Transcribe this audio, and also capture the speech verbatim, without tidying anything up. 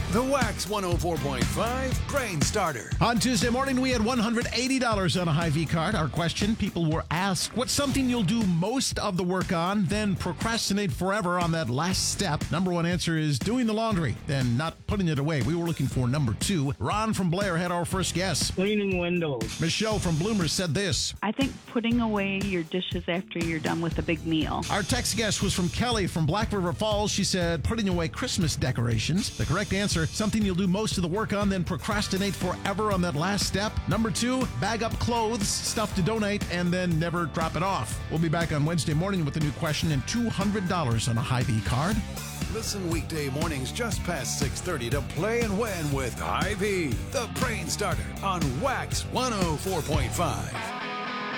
The Wax one oh four point five Brain Starter. On Tuesday morning, we had one hundred eighty dollars on a Hy-Vee card. Our question, people were asked, what's something you'll do most of the work on, then procrastinate forever on that last step? Number one answer is doing the laundry, then not putting it away. We were looking for number two. Ron from Blair had our first guess. Cleaning windows. Michelle from Bloomers said this. I think putting away your dishes after you're done with a big meal. Our text guess was from Kelly from Black River Falls. She said putting away Christmas decorations. The correct answer, something you'll do most of the work on, then procrastinate forever on that last step. Number two, bag up clothes, stuff to donate, and then never drop it off. We'll be back on Wednesday morning with a new question and two hundred dollars on a Hy-Vee card. Listen weekday mornings just past six thirty to Play and Win with Hy-Vee, the Brain Starter on Wax one oh four point five.